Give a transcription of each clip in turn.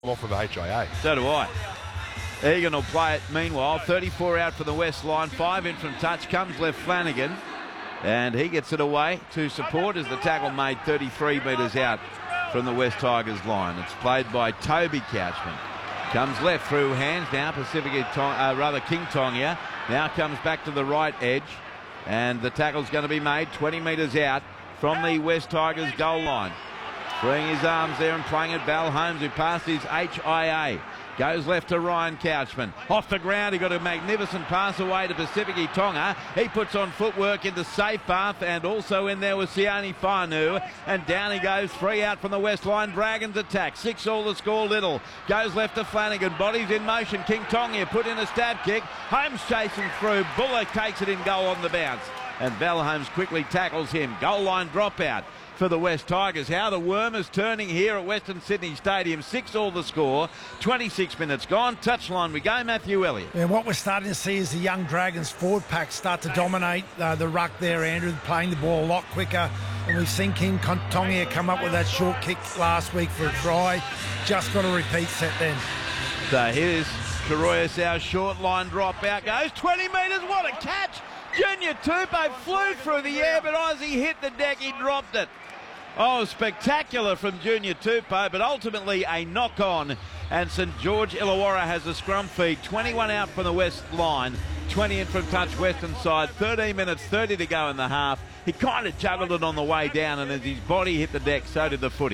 off of the HIA. So do I. Egan will play it meanwhile. 34 out for the West line. 5 in from touch. Comes left Flanagan. And he gets it away to support as the tackle made 33 metres out from the West Tigers line. It's played by Toby Couchman. Comes left through hands now. King Tongia. Now comes back to the right edge. And the tackle's going to be made 20 metres out from the West Tigers goal line. Freeing his arms there and playing it, Val Holmes, who passed his HIA. Goes left to Ryan Couchman. Off the ground, he got a magnificent pass away to Pacific Tonga. He puts on footwork into safe path, and also in there was Sione Whanu. And down he goes, 3 out from the West line. Dragons attack. 6 all the score. Little goes left to Flanagan. Bodies in motion. King Tonga put in a stab kick. Holmes chasing through. Buller takes it in goal on the bounce. And Val Holmes quickly tackles him. Goal line dropout for the West Tigers. How the worm is turning here at Western Sydney Stadium. 6 all the score. 26 minutes gone. Touchline we go. Matthew Elliott. And what we're starting to see is the young Dragons forward pack start to dominate the ruck there, Andrew, playing the ball a lot quicker. And we've seen King Tongia come up with that short kick last week for a try. Just got a repeat set then. So here's Karoya, our short line drop out goes 20 metres. What a catch! Junior Tupou flew through the air, but as he hit the deck, he dropped it. Oh, spectacular from Junior Tupou, but ultimately a knock-on. And St George Illawarra has a scrum feed. 21 out from the West line, 20 in from touch Western side. 13 minutes, 30 to go in the half. He kind of juggled it on the way down, and as his body hit the deck, so did the footy.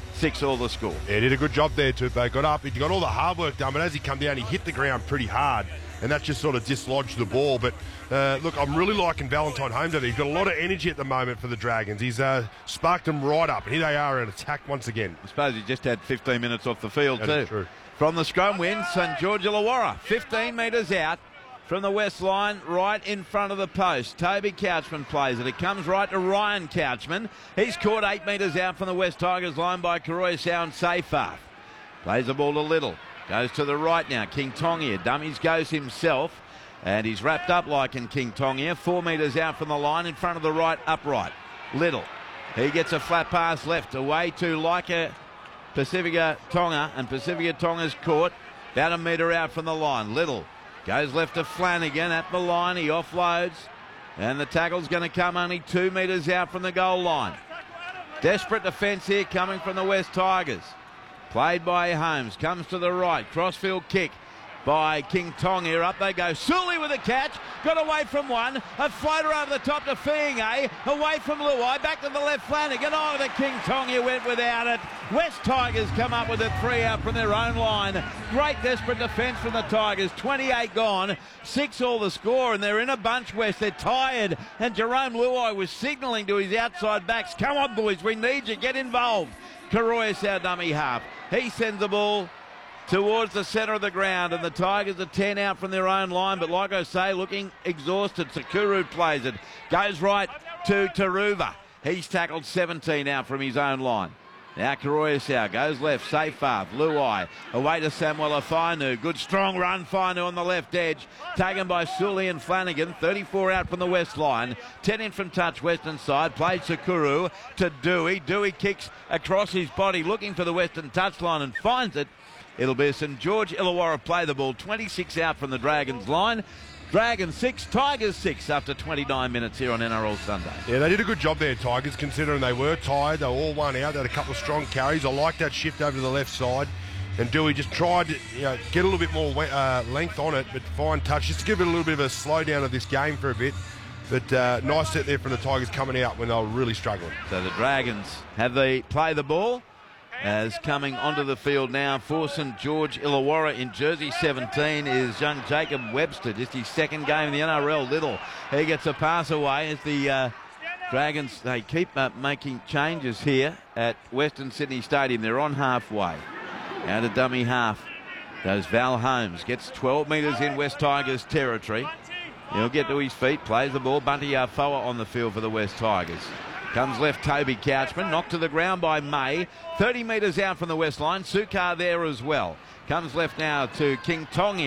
6 all the score. Yeah, he did a good job there, Tupou. Got up, he got all the hard work done, but as he come down, he hit the ground pretty hard. And that just sort of dislodged the ball. But, look, I'm really liking Valentine Holmes. He's got a lot of energy at the moment for the Dragons. He's sparked them right up. And here they are in attack once again. I suppose he just had 15 minutes off the field that too. Is true. From the scrum win, St George Illawarra. 15 metres out from the West line, right in front of the post. Toby Couchman plays it. It comes right to Ryan Couchman. He's caught 8 metres out from the West Tigers line by Karoya Sound Seyfarth. Plays the ball to Little. Goes to the right now. King Tongia. Dummies goes himself. And he's wrapped up like in King Tongia. 4 metres out from the line in front of the right upright. Little. He gets a flat pass left away to Laika Pacifica Tonga. And Pacifica Tonga's caught about a metre out from the line. Little goes left to Flanagan at the line. He offloads. And the tackle's going to come only 2 metres out from the goal line. Desperate defence here coming from the West Tigers. Played by Holmes, comes to the right, crossfield kick by King Tonga. Up they go. Sully with a catch, got away from one. A floater over the top to Fiinga, away from Luai, back to the left Flanagan. Oh, the King Tonga went without it. West Tigers come up with a 3 out from their own line. Great desperate defence from the Tigers. 28 gone, 6 all the score, and they're in a bunch, West. They're tired, and Jerome Luai was signalling to his outside backs, come on boys, we need you, get involved. Karoya, our dummy half. He sends the ball towards the centre of the ground, and the Tigers are 10 out from their own line, but like I say, looking exhausted. Sakuru plays it. Goes right to Taruva. He's tackled 17 out from his own line. Now Karoya goes left, Seyfarth, Luai, away to Samuel Whanu. Good strong run, Whanu on the left edge, taken by Sully and Flanagan. 34 out from the West line, 10 in from touch Western side, played Sakuru to Dewey. Dewey kicks across his body, looking for the Western touchline and finds it. It'll be St George Illawarra play the ball. 26 out from the Dragons line. Dragons 6, Tigers 6 after 29 minutes here on NRL Sunday. Yeah, they did a good job there, Tigers, considering they were tired. They were all one out. They had a couple of strong carries. I like that shift over to the left side. And Dewey just tried to get a little bit more length on it, but fine touch. Just to give it a little bit of a slowdown of this game for a bit. But nice set there from the Tigers coming out when they were really struggling. So the Dragons have they play the ball. As coming onto the field now for St George Illawarra in jersey 17 is young Jacob Webster. Just his second game in the NRL. Little. He gets a pass away as the Dragons, they keep making changes here at Western Sydney Stadium. They're on halfway. Out of dummy half goes Val Holmes. Gets 12 metres in West Tigers territory. He'll get to his feet. Plays the ball. Bunty Afoa on the field for the West Tigers. Comes left, Toby Couchman, knocked to the ground by May. 30 metres out from the West line, Sukar there as well. Comes left now to King Tongia.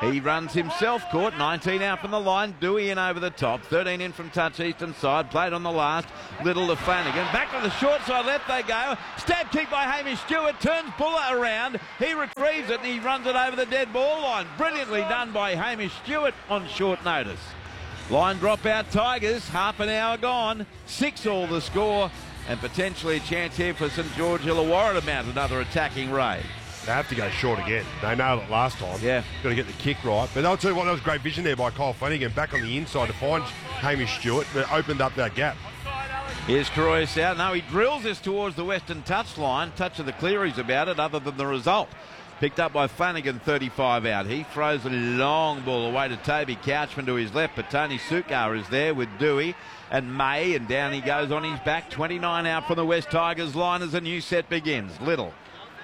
He runs himself, caught 19 out from the line. Dewey in over the top, 13 in from touch eastern side. Played on the last. Little to Flanagan. Back to the short side left they go. Stab kick by Hamish Stewart. Turns Buller around. He retrieves it and he runs it over the dead ball line. Brilliantly done by Hamish Stewart on short notice. Line drop out Tigers. Half an hour gone. 6-all the score. And potentially a chance here for St George Illawarra to mount another attacking raid. They have to go short again. They nailed it last time. Yeah. Got to get the kick right. But I'll tell you what, that was great vision there by Kyle Flanagan back on the inside to find Hamish Stewart, but opened up that gap. Here's Croyce out. No, he drills this towards the western touchline. Touch of the Clearys about it, other than the result. Picked up by Flanagan, 35 out. He throws a long ball away to Toby Couchman to his left, but Tony Sukar is there with Dewey and May, and down he goes on his back. 29 out from the West Tigers line as a new set begins. Little.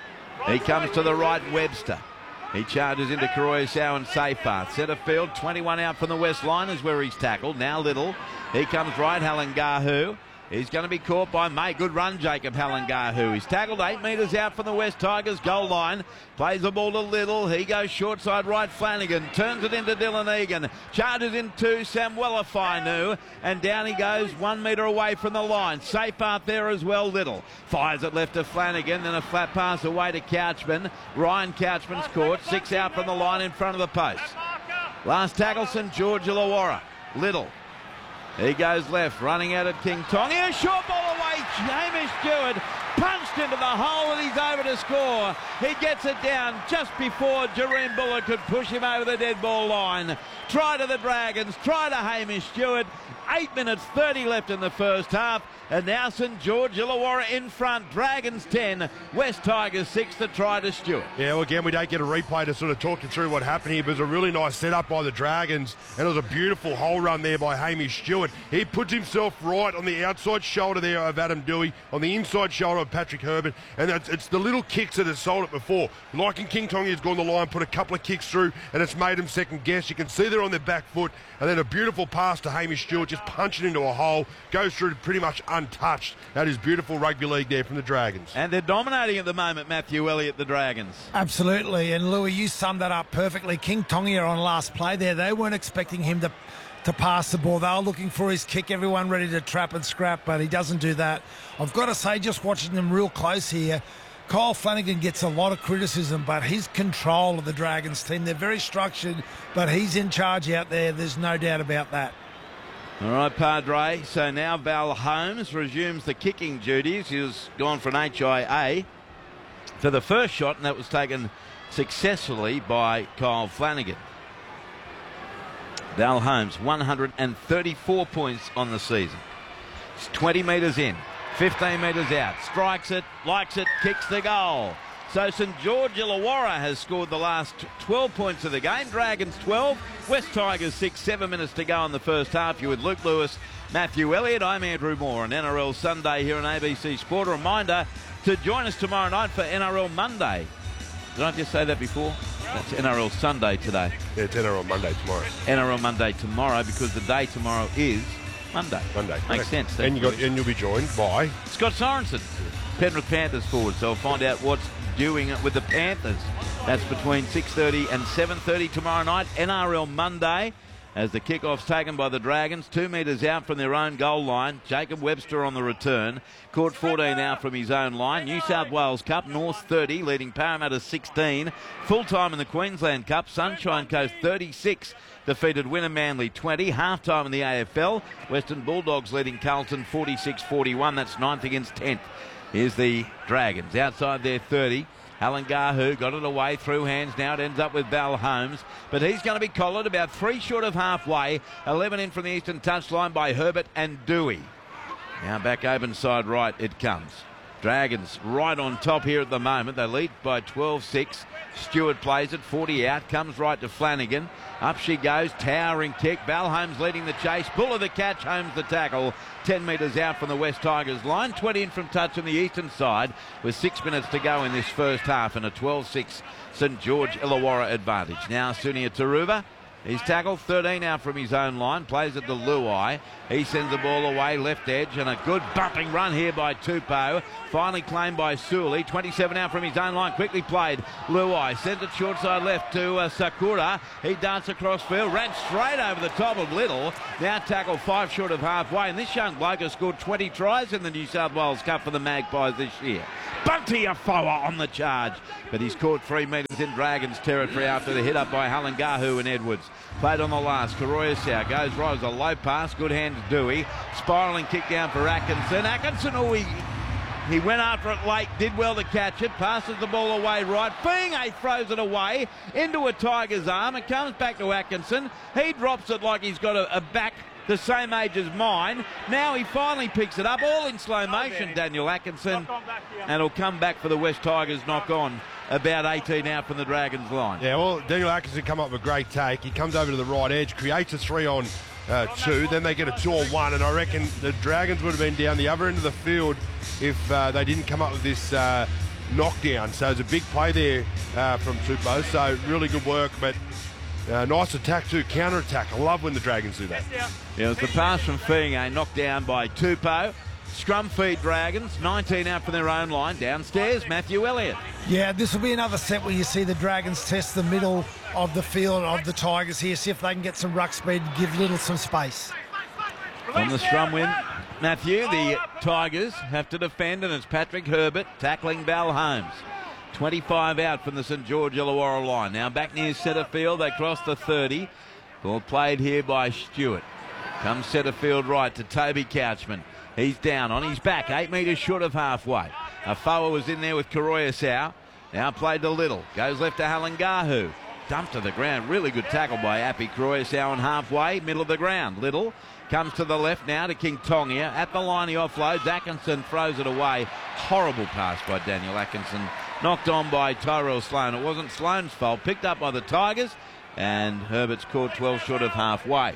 He comes to the right, Webster. He charges into Koroisau and Seyfarth. Centre field, 21 out from the West line is where he's tackled. Now Little. He comes right, Halangahu. He's going to be caught by May. Good run, Jacob Halangahu. He's tackled 8 metres out from the West Tigers goal line. Plays the ball to Little. He goes short side right, Flanagan. Turns it into Dylan Egan. Charges into Samuela Fainu. And down he goes 1 metre away from the line. Safe out there as well, Little. Fires it left to Flanagan. Then a flat pass away to Couchman. Ryan Couchman's caught. 6 out from the line in front of the post. Last tackle, St George Illawarra. Little. He goes left, running out at King Tonga. A short ball away. Hamish Stewart punched into the hole and he's over to score. He gets it down just before Jareem Buller could push him over the dead ball line. Try to the Dragons, try to Hamish Stewart. 8 minutes 30 left in the first half. And now St George Illawarra in front. Dragons 10, West Tigers 6 to try to Stewart. Yeah, well, again, we don't get a replay to sort of talk you through what happened here, but it was a really nice setup by the Dragons, and it was a beautiful hole run there by Hamish Stewart. He puts himself right on the outside shoulder there of Adam Dewey, on the inside shoulder of Patrick Herbert, and it's the little kicks that have sold it before. Like in King Tonga, has gone the line, put a couple of kicks through, and it's made them second guess. You can see they're on their back foot, and then a beautiful pass to Hamish Stewart, just punching into a hole, goes through pretty much untouched. That is beautiful rugby league there from the Dragons. And they're dominating at the moment, Matthew Elliott, the Dragons. Absolutely, and Louis, you summed that up perfectly. King Tonga on last play there, they weren't expecting him to pass the ball. They were looking for his kick, everyone ready to trap and scrap, but he doesn't do that. I've got to say, just watching them real close here, Kyle Flanagan gets a lot of criticism, but his control of the Dragons team, they're very structured, but he's in charge out there. There's no doubt about that. All right, Padre. So now Val Holmes resumes the kicking duties. He's gone for an HIA for the first shot, and that was taken successfully by Kyle Flanagan. Val Holmes, 134 points on the season. It's 20 metres in, 15 metres out. Strikes it, likes it, kicks the goal. So St George Illawarra has scored the last 12 points of the game. Dragons 12, West Tigers 6, 7 minutes to go in the first half. You with Luke Lewis, Matthew Elliott. I'm Andrew Moore on NRL Sunday here on ABC Sport. A reminder to join us tomorrow night for NRL Monday. Did I just say that before? That's NRL Sunday today. Yeah, it's NRL Monday tomorrow. NRL Monday tomorrow because the day tomorrow is Monday. Makes sense. And you'll be joined by Scott Sorensen, Penrith Panthers forward. So we'll find out what's doing it with the Panthers. That's between 6:30 and 7:30 tomorrow night. NRL Monday as the kickoff's taken by the Dragons. 2 metres out from their own goal line. Jacob Webster on the return. Caught 14 out from his own line. New South Wales Cup, North 30, leading Parramatta 16. Full time in the Queensland Cup, Sunshine Coast 36. Defeated Winner Manly 20. Half-time in the AFL. Western Bulldogs leading Carlton 46-41. That's 9th against 10th. Here's the Dragons outside their 30. Halangahu got it away through hands. Now it ends up with Val Holmes. But he's going to be collared about 3 short of halfway. 11 in from the eastern touchline by Herbert and Dewey. Now back open side right it comes. Dragons right on top here at the moment. They lead by 12-6. Stewart plays it, 40 out, comes right to Flanagan. Up she goes, towering kick. Val Holmes leading the chase. Buller the catch, Holmes the tackle. 10 metres out from the West Tigers line. 20 in from touch on the eastern side with 6 minutes to go in this first half and a 12-6 St George Illawarra advantage. Now Sunia Taruva He's tackled 13 out from his own line, plays it to Luai. He sends the ball away, left edge, and a good bumping run here by Tupou. Finally claimed by Suli. 27 out from his own line, quickly played. Luai sends it short side left to Sakura. He darts across field, ran straight over the top of Little. Now tackled 5 short of halfway, and this young bloke has scored 20 tries in the New South Wales Cup for the Magpies this year. Bunty Afoa on the charge, but he's caught 3 metres in Dragons territory after the hit up by Halangahu and Edwards. Played on the last. Karoyasau goes right as a low pass. Good hand to Dewey. Spiralling kick down for Atkinson. Atkinson, he went after it late, did well to catch it, passes the ball away right. Fiinge throws it away into a Tiger's arm. It comes back to Atkinson. He drops it like he's got a back the same age as mine. Now he finally picks it up, all in slow motion, Daniel Atkinson. And it'll come back for the West Tigers knock on. About 18 out from the Dragons line. Yeah, well, Daniel Atkinson come up with a great take. He comes over to the right edge, creates a 3-on-2, then they get a 2-on-1, and I reckon the Dragons would have been down the other end of the field if they didn't come up with this knockdown. So it's a big play there from Tupou, so really good work, but nice attack too, counter-attack. I love when the Dragons do that. Yeah, it was the pass from Fiinge, knocked down by Tupou. Scrum feed Dragons, 19 out from their own line. Downstairs, Matthew Elliott. Yeah, this will be another set where you see the Dragons test the middle of the field of the Tigers here, see if they can get some ruck speed and give Little some space. On the scrum win, Matthew, the Tigers have to defend, and it's Patrick Herbert tackling Val Holmes. 25 out from the St George Illawarra line. Now back near centre field, they cross the 30. Ball played here by Stewart. Comes centre field right to Toby Couchman. He's down on his back, 8 metres short of halfway. Afoa was in there with Karoyasau. Now played to Little. Goes left to Halangahu. Dumped to the ground. Really good tackle by Api Karoyasau on halfway, middle of the ground. Little comes to the left now to King Tongia. At the line he offloads. Atkinson throws it away. Horrible pass by Daniel Atkinson. Knocked on by Tyrell Sloan. It wasn't Sloan's fault. Picked up by the Tigers. And Herbert's caught 12 short of halfway.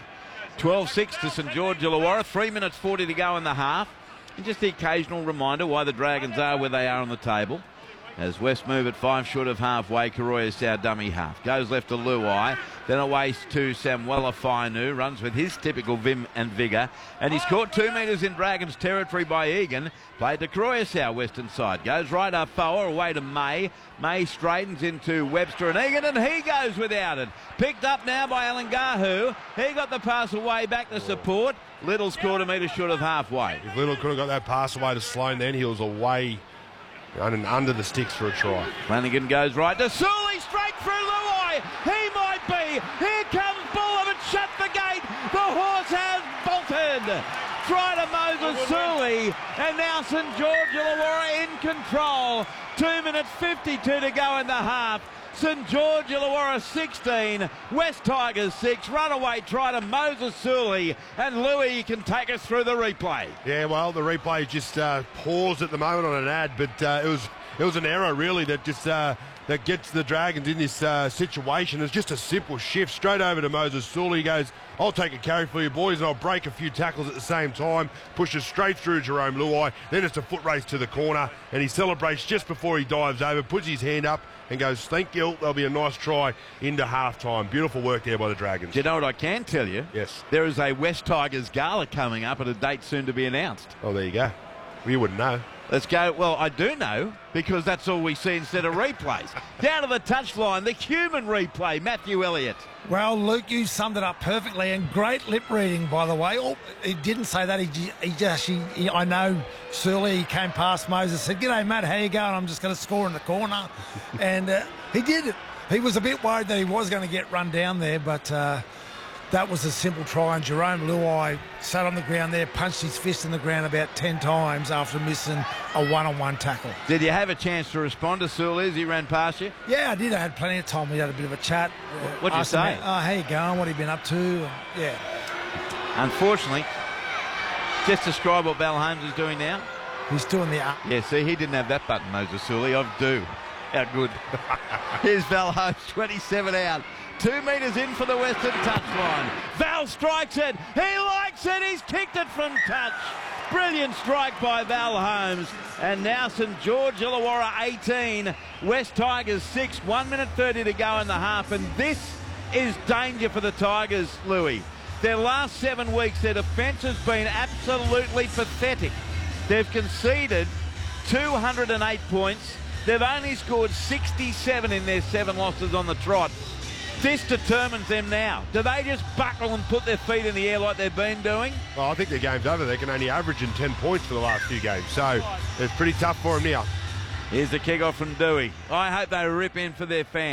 12-6 to St George Illawarra. 3 minutes 40 to go in the half. And just the occasional reminder why the Dragons are where they are on the table. As West move at 5 short of halfway, Karoyasau dummy half. Goes left to Luai, then away to Samuela Fainu. Runs with his typical vim and vigour. And he's caught 2 metres in Dragons territory by Egan. Played to Karoyasau, western side. Goes right up forward, away to May. May straightens into Webster and Egan, and he goes without it. Picked up now by Halangahu. He got the pass away back to support. Little's caught a metre short of halfway. If Little could have got that pass away to Sloan, then he was away and under the sticks for a try. Flanagan goes right to Sully, straight through Luai. He might be. Here comes Bullivan, shut the gate. The horse has bolted. Try to Moses Sully, and now St George Illawarra in control. 2 minutes 52 to go in the half. St George Illawarra 16, West Tigers 6. Runaway try to Moses Sully, and Louis, you can take us through the replay. Yeah, well, the replay just paused at the moment on an ad, but it was an error really that just that gets the Dragons in this situation. It's just a simple shift straight over to Moses Sully. He goes, I'll take a carry for you boys and I'll break a few tackles at the same time. Pushes straight through Jerome Luai. Then it's a foot race to the corner and he celebrates just before he dives over, puts his hand up and goes, thank you, there'll be a nice try into half-time. Beautiful work there by the Dragons. Do you know what I can tell you? Yes. There is a West Tigers gala coming up at a date soon to be announced. Oh, there you go. Well, you wouldn't know. Let's go. Well, I do know because that's all we see instead of replays. Down to the touchline, the human replay, Matthew Elliott. Well, Luke, you summed it up perfectly, and great lip reading, by the way. Oh, he didn't say that. I know Surly, he came past Moses, said, "G'day, Matt, how you going? I'm just going to score in the corner." And he did it. He was a bit worried that he was going to get run down there, but that was a simple try, and Jerome Luai sat on the ground there, punched his fist in the ground about 10 times after missing a one-on-one tackle. Did you have a chance to respond to Sewell as he ran past you? Yeah, I did. I had plenty of time. We had a bit of a chat. What'd you say? How you going? What have you been up to? Yeah. Unfortunately, just describe what Val Holmes is doing now. He's doing the up. Yeah, see, he didn't have that button, Moses Sully. I do. How good. Here's Val Holmes, 27 out. 2 metres in for the western touchline. Val strikes it. He likes it. He's kicked it from touch. Brilliant strike by Val Holmes. And now St George Illawarra 18, West Tigers 6. 1 minute 30 to go in the half. And this is danger for the Tigers, Louis. Their last 7 weeks, their defence has been absolutely pathetic. They've conceded 208 points. They've only scored 67 in their 7 losses on the trot. This determines them now. Do they just buckle and put their feet in the air like they've been doing? Well, I think their game's over. They can only average in 10 points for the last few games. So it's pretty tough for them now. Here's the kick-off from Dewey. I hope they rip in for their fans.